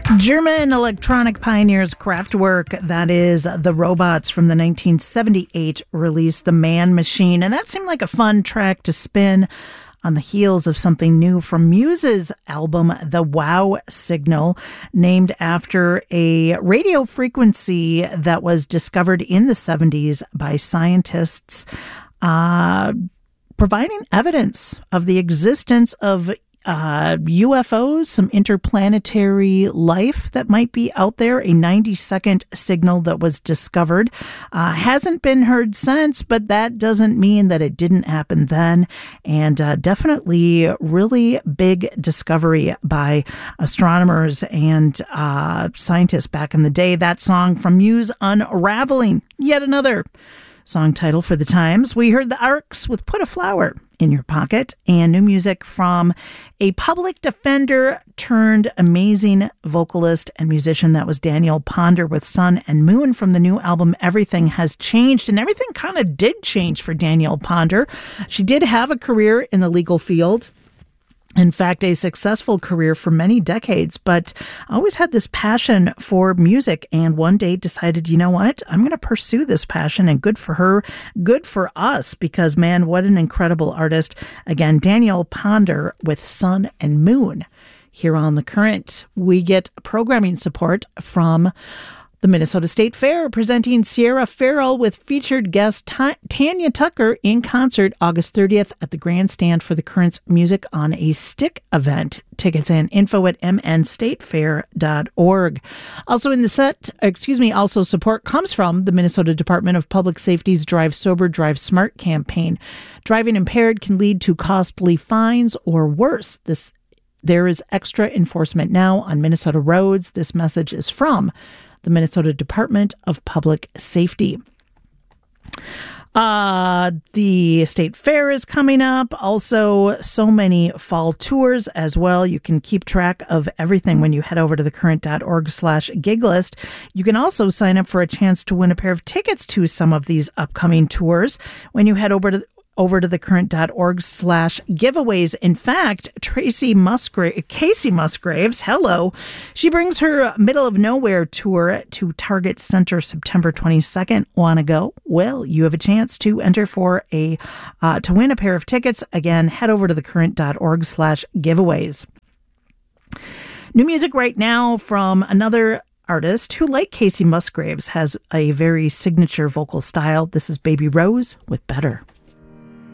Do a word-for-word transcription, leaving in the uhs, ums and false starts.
German electronic pioneers Kraftwerk, that is the Robots from the nineteen seventy-eight release, The Man Machine. And that seemed like a fun track to spin on the heels of something new from Muse's album, The Wow Signal, named after a radio frequency that was discovered in the seventies by scientists, uh, providing evidence of the existence of Uh, U F Os, some interplanetary life that might be out there. A ninety second signal that was discovered. Uh, hasn't been heard since, but that doesn't mean that it didn't happen then. And uh, definitely really big discovery by astronomers and uh, scientists back in the day. That song from Muse, Unraveling. Yet another song title for the times. We heard the Arcs with Put a Flower in Your Pocket, and new music from a public defender turned amazing vocalist and musician. That was Danielle Ponder with Sun and Moon from the new album Everything Has Changed. And everything kind of did change for Danielle Ponder. She did have a career in the legal field. In fact, a successful career for many decades, but always had this passion for music, and one day decided, you know what, I'm going to pursue this passion, and good for her, good for us, because man, what an incredible artist. Again, Danielle Ponder with Sun and Moon here on The Current. We get programming support from the Minnesota State Fair, presenting Sierra Farrell with featured guest Ta- Tanya Tucker in concert August thirtieth at the Grandstand for the Current's Music on a Stick event. Tickets and info at m n state fair dot org. Also in the set, excuse me, also support comes from the Minnesota Department of Public Safety's Drive Sober, Drive Smart campaign. Driving impaired can lead to costly fines or worse. This There is extra enforcement now on Minnesota roads. This message is from the Minnesota Department of Public Safety. Uh, the State Fair is coming up. Also, so many fall tours as well. You can keep track of everything when you head over to thecurrent.org slash gig list. You can also sign up for a chance to win a pair of tickets to some of these upcoming tours when you head over to over to thecurrent.org slash giveaways. In fact, Tracy Musgrave, Casey Musgraves, hello, she brings her Middle of Nowhere tour to Target Center September twenty-second. Want to go? Well, you have a chance to enter for a, uh, to win a pair of tickets. Again, head over to thecurrent.org slash giveaways. New music right now from another artist who, like Casey Musgraves, has a very signature vocal style. This is Baby Rose with Better.